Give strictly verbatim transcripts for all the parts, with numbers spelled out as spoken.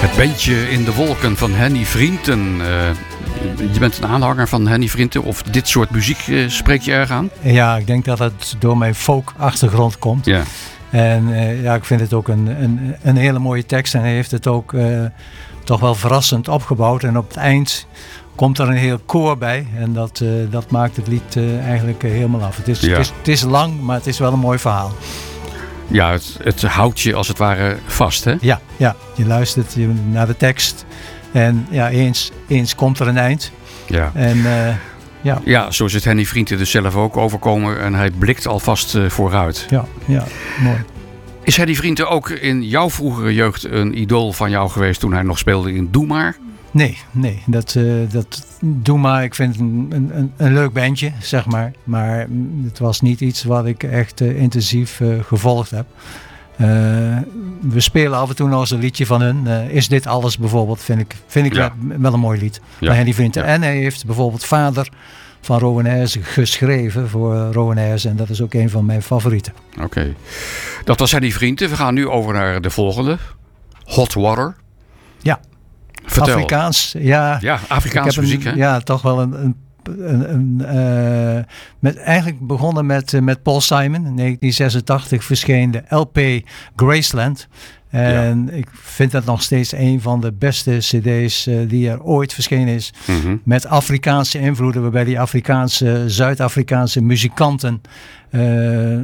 Het beentje in de wolken van Henny Vrienden. Uh, je bent een aanhanger van Henny Vrienden of dit soort muziek uh, spreekt je erg aan? Ja, ik denk dat het door mijn folk-achtergrond komt. Ja. En uh, ja, ik vind het ook een, een, een hele mooie tekst. En hij heeft het ook uh, toch wel verrassend opgebouwd. En op het eind komt er een heel koor bij. En dat, uh, dat maakt het lied uh, eigenlijk uh, helemaal af. Het is, ja. het, is, het is lang, maar het is wel een mooi verhaal. Ja, het, het houdt je als het ware vast, hè? Ja, ja. Je luistert naar de tekst. En ja, eens, eens komt er een eind. Ja. En uh, ja. Ja, zo is het Henny Vrienden dus zelf ook overkomen. En hij blikt alvast uh, vooruit. Ja, ja, mooi. Is Henny Vrienden ook in jouw vroegere jeugd een idool van jou geweest toen hij nog speelde in Doe Maar? Nee, nee. Dat, uh, dat Doe Maar, ik vind het een, een, een leuk bandje, zeg maar. Maar het was niet iets wat ik echt uh, intensief uh, gevolgd heb. Uh, we spelen af en toe nog eens een liedje van hun. Uh, Is dit alles bijvoorbeeld, vind ik, vind ik ja. wel, wel een mooi lied. Ja. Henny Vrienden. Ja. En hij heeft bijvoorbeeld Vader van Rowan Ayers geschreven voor uh, Rowan Ayers. En dat is ook een van mijn favorieten. Oké. Okay. Dat was Henny Vrienden. We gaan nu over naar de volgende. Hot Water. Ja. Vertel. Afrikaans. Ja, ja Afrikaanse muziek, een, hè? Ja, toch wel een... een Een, een, uh, met, eigenlijk begonnen met, uh, met Paul Simon. In negentien zesentachtig verscheen de L P Graceland. En ja. ik vind dat nog steeds een van de beste cd's uh, die er ooit verschenen is. Mm-hmm. Met Afrikaanse invloeden, waarbij die Afrikaanse, Zuid-Afrikaanse muzikanten uh,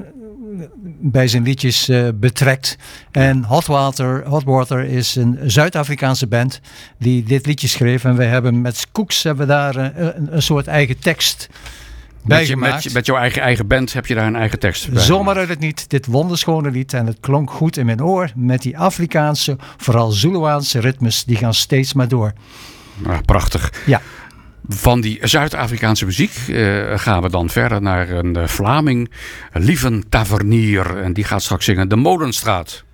bij zijn liedjes uh, betrekt. En Hot Water, Hot Water is een Zuid-Afrikaanse band die dit liedje schreef. En we hebben met Skooks hebben we daar uh, een, een soort eigen tekst bij met, je, gemaakt. met, met jouw eigen, eigen band heb je daar een eigen tekst bij Zomaar gemaakt. uit het niet. Dit wonderschone lied. En het klonk goed in mijn oor. Met die Afrikaanse, vooral Zuluaanse ritmes. Die gaan steeds maar door. Ah, prachtig. Ja. Van die Zuid-Afrikaanse muziek uh, gaan we dan verder naar een uh, Vlaming, Lieven Tavernier. En die gaat straks zingen De Molenstraat.